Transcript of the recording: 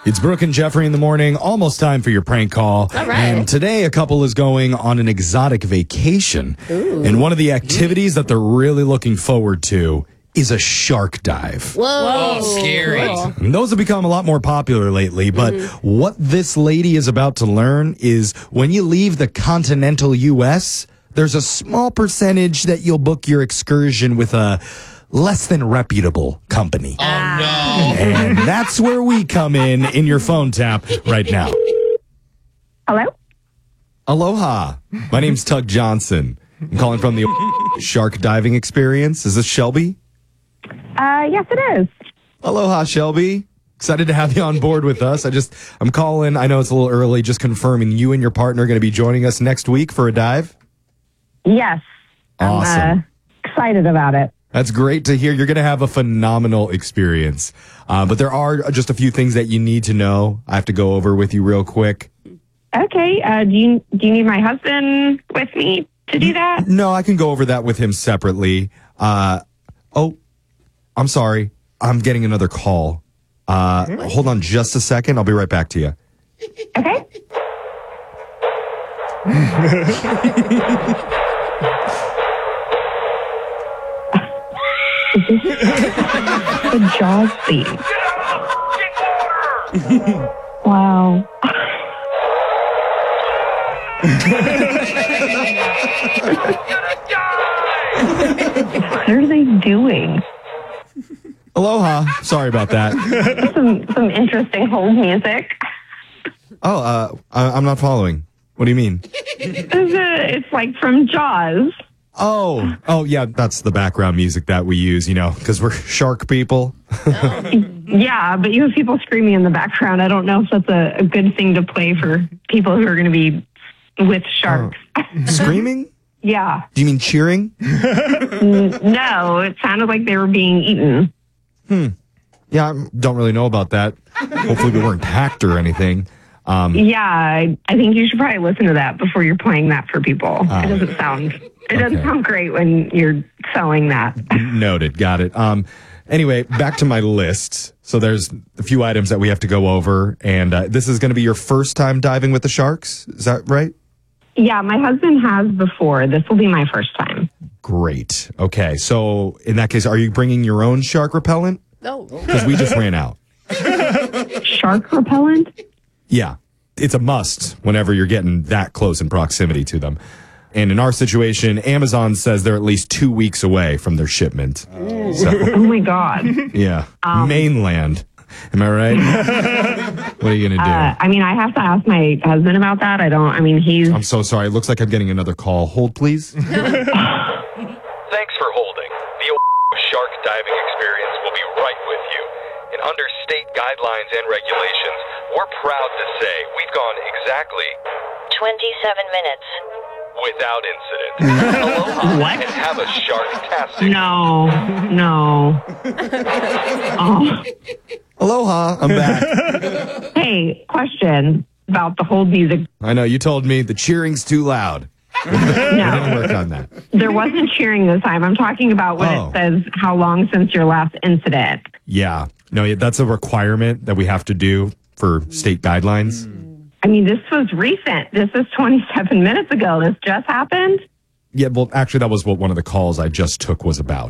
It's Brooke and Jeffrey in the morning. Almost time for your prank call. All right. And today a couple is going on an exotic vacation. Ooh. And one of the activities that they're really looking forward to is a shark dive. Whoa. Scary. Cool. And those have become a lot more popular lately. But what this lady is about to learn is when you leave the continental U.S., there's a small percentage that you'll book your excursion with a less than reputable company. Oh, no. And that's where we come in your phone tap right now. Hello? Aloha. My name's Tug Johnson. I'm calling from the shark diving experience. Is this Shelby? Yes, it is. Aloha, Shelby. Excited to have you on board with us. I'm calling. I know it's a little early, just confirming you and your partner are going to be joining us next week for a dive. Yes. Awesome. I'm excited about it. That's great to hear. You're going to have a phenomenal experience. But there are just a few things that you need to know. I have to go over with you real quick. Okay. Do you need my husband with me to do that? No, I can go over that with him separately. Oh, I'm sorry. I'm getting another call. Hold on just a second. I'll be right back to you. Okay. The Jaws theme. Wow. What are they doing? Aloha. Sorry about that. Some interesting hold music. Oh, I'm not following. What do you mean? It's like from Jaws. Oh, yeah, that's the background music that we use, because we're shark people. Yeah, but you have people screaming in the background. I don't know if that's a good thing to play for people who are going to be with sharks. Screaming? Yeah. Do you mean cheering? No, it sounded like they were being eaten. Yeah, I don't really know about that. Hopefully we weren't hacked or anything. Yeah, I think you should probably listen to that before you're playing that for people. It doesn't sound great when you're selling that. Noted. Got it. Anyway, back to my list. So there's a few items that we have to go over, and this is going to be your first time diving with the sharks. Is that right? Yeah, my husband has before. This will be my first time. Great. Okay. So in that case, are you bringing your own shark repellent? No. Because we just ran out. Shark repellent? Yeah. It's a must whenever you're getting that close in proximity to them. And in our situation, Amazon says they're at least 2 weeks away from their shipment. So, Oh my God. yeah. Mainland. Am I right? What are you going to do? I have to ask my husband about that. He's... I'm so sorry. It looks like I'm getting another call. Hold, please. Thanks for holding. The shark diving experience will be right with you. And under state guidelines and regulations, we're proud to say we've gone exactly 27 minutes. without incident. Aloha. What? And have a shark-tastic. No. Oh. Aloha. I'm back. Hey, question about the hold music. I know. You told me the cheering's too loud. We didn't work on that. There wasn't cheering this time. I'm talking about when Oh. it says how long since your last incident. Yeah. No, that's a requirement that we have to do for state guidelines. This was recent. This is 27 minutes ago. This just happened. Yeah, well, actually, that was what one of the calls I just took was about.